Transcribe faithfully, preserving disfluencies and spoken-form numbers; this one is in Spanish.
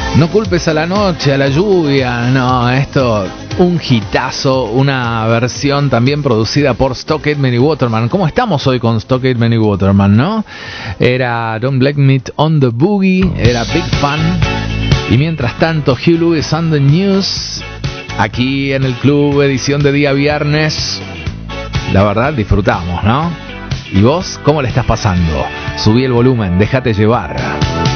No culpes a la noche, a la lluvia. No, esto, un hitazo, una versión también producida por Stock Aitken y Waterman. ¿Cómo estamos hoy con Stock Aitken y Waterman, no? Era Don't Blame It on the Boogie, era Big Fun. Y mientras tanto, Huey Lewis on the News, aquí en el club, edición de día viernes. La verdad, disfrutamos, ¿no? ¿Y vos, cómo le estás pasando? Subí el volumen, déjate llevar.